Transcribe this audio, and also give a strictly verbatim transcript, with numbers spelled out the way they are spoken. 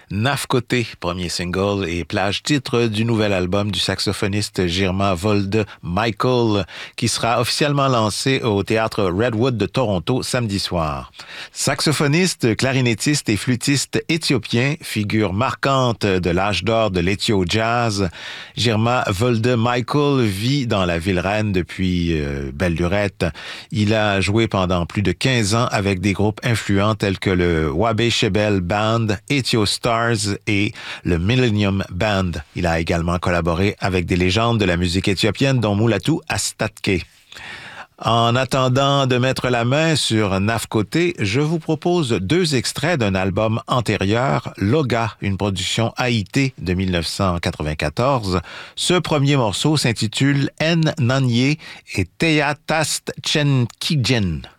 Nafkoté, premier single et plage titre du nouvel album du saxophoniste Girma Volde Michael, qui sera officiellement lancé au théâtre Redwood de Toronto samedi soir. Saxophoniste, clarinettiste et flûtiste éthiopien, figure marquante de l'âge d'or de l'éthio jazz, Girma Volde Michael vit dans la ville reine depuis euh, belle lurette. Il a joué pendant plus de quinze ans avec des groupes influents tels que le Wabe Shebel Band, Ethio Stars et le Millennium Band. Il a également collaboré avec des légendes de la musique éthiopienne dont Mulatu Astatke. En attendant de mettre la main sur Nafkoté, je vous propose deux extraits d'un album antérieur, Loga, une production haïté de dix-neuf cent quatre-vingt-quatorze. Ce premier morceau s'intitule En Nanye et Teyatast Chen Kijen.